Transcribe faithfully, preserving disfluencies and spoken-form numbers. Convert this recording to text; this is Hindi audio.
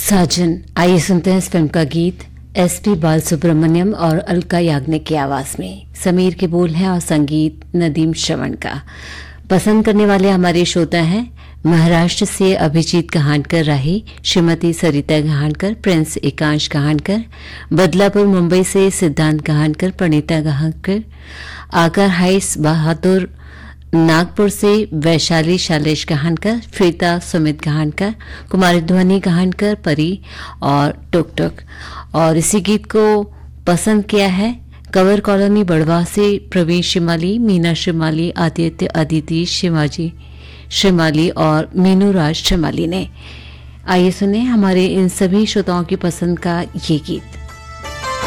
साजन। आइए सुनते हैं इस फिल्म का गीत एस पी बालसुब्रमण्यम और अलका याग्निक की आवाज में। समीर के बोल हैं और संगीत नदीम श्रवण का। पसंद करने वाले हमारे श्रोता हैं महाराष्ट्र से अभिजीत कहानकर राही, श्रीमती सरिता कहानकर, प्रिंस एकांश कहानकर, बदलापुर मुंबई से सिद्धांत कहानकर, प्रणीता कहानकर, आकर हाइस बहादुर, नागपुर से वैशाली शालेश कहानकर, श्वेता सुमित कहानकर, कुमारी ध्वनि कहानकर, परी और टुक टुक। और इसी गीत को पसंद किया है कवर कॉलोनी बड़वा से प्रवीण शिमाली, मीना शिमाली, आदित्य अदिति शिवाजी शिमाली और मीनू राज शिमाली ने। आइए सुने हमारे इन सभी श्रोताओं की पसंद का ये गीत।